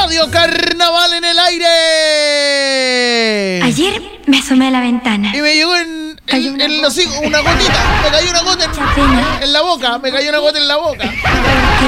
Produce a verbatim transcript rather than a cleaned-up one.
Radio Carnaval en el aire. Ayer me asomé a la ventana. Y me llegó en, Cayó en, una en gota. los hijos una gotita. Me cayó una gota en, Mucha pena. en la boca. Me cayó una gota en la boca.